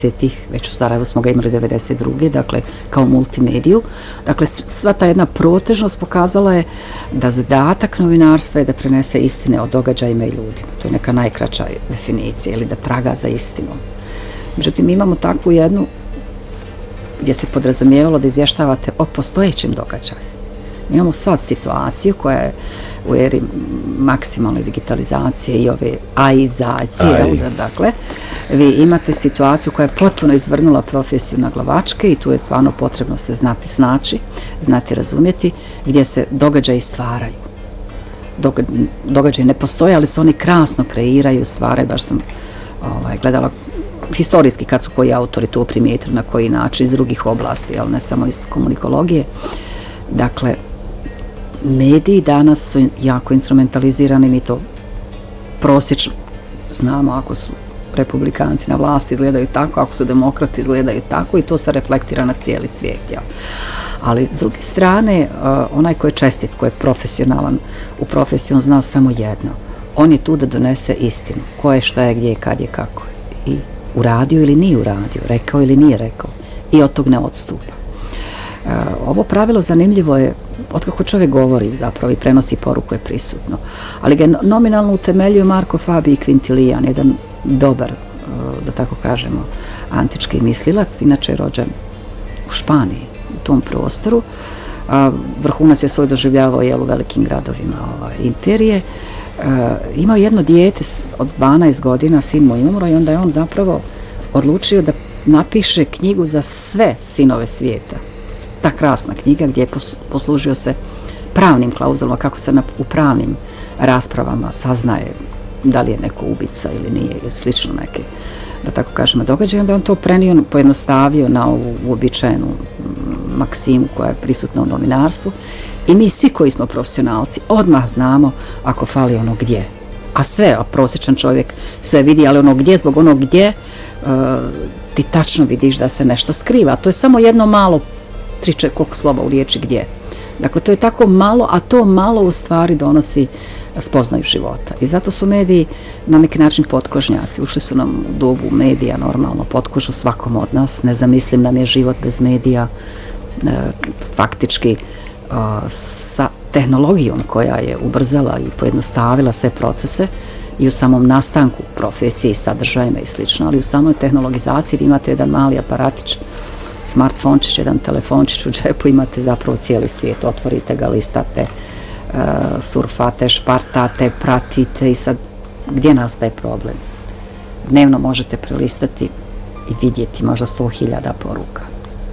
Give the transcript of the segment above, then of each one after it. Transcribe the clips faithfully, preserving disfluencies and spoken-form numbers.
već u Sarajevu smo ga imali devedeset druge dakle kao multimediju. Dakle, sva ta jedna protežnost pokazala je da zadatak novinarstva je da prenese istine o događajima i ljudima. To je neka najkraća definicija, ili da traga za istinom. Međutim, imamo takvu jednu gdje se podrazumijevalo da izvještavate o postojećim događajima. Mi imamo sad situaciju koja je u eri maksimalne digitalizacije i ove aizacije, dakle, vi imate situaciju koja je potpuno izvrnula profesiju na glavačke i tu je stvarno potrebno se znati snaći, znati razumjeti, gdje se događaji stvaraju. Događaji ne postoje, ali se oni krasno kreiraju, stvaraju, baš sam ovaj, gledala historijski kad su koji autori to primijetili, na koji način, iz drugih oblasti, ali ne samo iz komunikologije. Dakle, mediji danas su jako instrumentalizirani, mi to prosječno znamo, ako su republikanci na vlasti izgledaju tako, ako su demokrati izgledaju tako i to se reflektira na cijeli svijet. Ja. Ali s druge strane, onaj ko je čestit, ko je profesionalan u profesiji, on zna samo jedno. On je tu da donese istinu. Ko je, šta je, gdje je, kad je, kako je. I uradio ili nije uradio, rekao ili nije rekao. I od tog ne odstupa. Ovo pravilo zanimljivo je otkako čovjek govori, zapravo i prenosi poruku je prisutno. Ali ga nominalno utemeljuje Marko Fabi i Quintilian, jedan dobar, da tako kažemo, antički mislilac, inače je rođen u Španiji, u tom prostoru. Vrhunac je svoj doživljavao jel, u velikim gradovima ovaj, imperije. Imao jedno dijete od dvanaest godina, sin mu je umro i onda je on zapravo odlučio da napiše knjigu za sve sinove svijeta. Ta krasna knjiga gdje je poslužio se pravnim klauzulama, kako se na, u pravnim raspravama saznaje da li je neko ubica ili nije, ili slično neke, da tako kažemo, događaje. Onda on to prenio, pojednostavio na ovu uobičajenu maksimu koja je prisutna u novinarstvu i mi svi koji smo profesionalci odmah znamo ako fali ono gdje. A sve, a prosječan čovjek sve vidi, ali ono gdje, zbog ono gdje, uh, ti tačno vidiš da se nešto skriva. To je samo jedno malo tri, četiri, koliko slova u riječi gdje. Dakle, to je tako malo, a to malo u stvari donosi spoznaju života. I zato su mediji na neki način potkožnjaci. Ušli su nam u dobu medija, normalno, potkožu svakom od nas. Ne zamislim nam je život bez medija. E, faktički, e, sa tehnologijom koja je ubrzala i pojednostavila sve procese i u samom nastanku profesije i sadržajima i slično, ali u samoj tehnologizaciji vi imate jedan mali aparatić, smartfončić, jedan telefončić u džepu, imate zapravo cijeli svijet, otvorite ga, listate, uh, surfate, špartate, pratite i sad gdje nastaje problem? Dnevno možete prelistati i vidjeti možda sto hiljada poruka.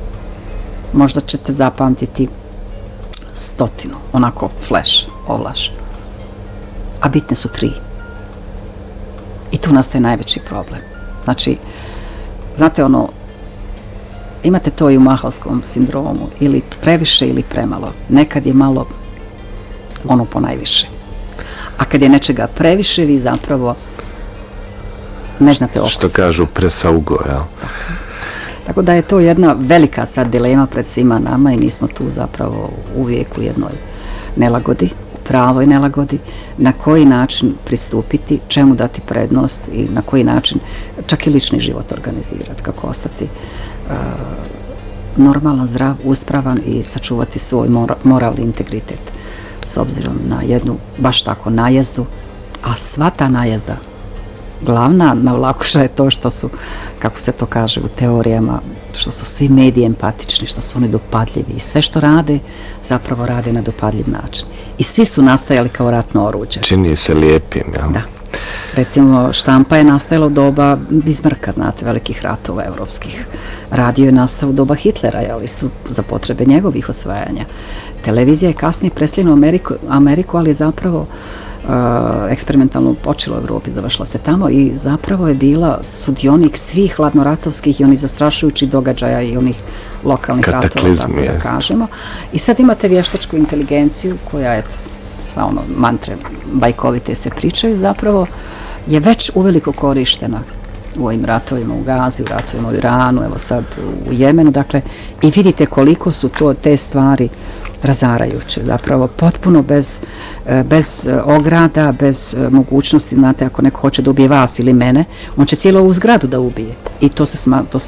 Možda ćete zapamtiti stotinu, onako flash, ovlaš. A bitne su tri. I tu nastaje najveći problem. Znači, znate ono, imate to i u mahalskom sindromu, ili previše ili premalo. Nekad je malo ono po najviše. A kad je nečega previše, vi zapravo ne znate okus. Što kažu presaugo, jel? Tako. Tako da je to jedna velika sad dilema pred svima nama i mi smo tu zapravo uvijek u jednoj nelagodi, pravoj nelagodi, na koji način pristupiti, čemu dati prednost i na koji način čak i lični život organizirati, kako ostati uh, normalan, zdrav, uspravan i sačuvati svoj mora, moralni integritet s obzirom na jednu baš tako najezdu, a sva ta najezda glavna navlakuša je to što su, kako se to kaže u teorijama, što su svi mediji empatični, što su oni dopadljivi i sve što rade, zapravo rade na dopadljiv način. I svi su nastajali kao ratno oruđe. Čini se lijepim, jel? Da. Recimo, štampa je nastajala u doba Bismarcka, znate, velikih ratova evropskih. Radio je nastao u doba Hitlera, jel, isto za potrebe njegovih osvajanja. Televizija je kasnije preseljena u Ameriku, Ameriku, ali je zapravo Uh, eksperimentalno počela u Evropi, završila se tamo i zapravo je bila sudionik svih hladnoratovskih i onih zastrašujućih događaja i onih lokalnih ratova, tako da kažemo. I sad imate vještačku inteligenciju koja, eto, sa ono mantre bajkovite se pričaju, zapravo je već uveliko korištena u ovim ratovima u Gazi, u ratovima u Iranu, evo sad u Jemenu, dakle, i vidite koliko su to te stvari razarajuće, zapravo potpuno bez, bez ograda, bez mogućnosti, znate, ako neko hoće da ubije vas ili mene, on će cijelu ovu zgradu da ubije i to se, sma, to se